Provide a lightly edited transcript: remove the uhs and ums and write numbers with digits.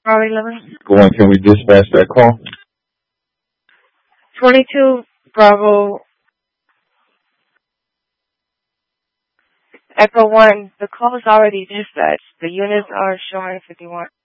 Bravo 11. Go on, can we dispatch that call? 22 Bravo Echo 1. The call is already dispatched. The units are showing 51.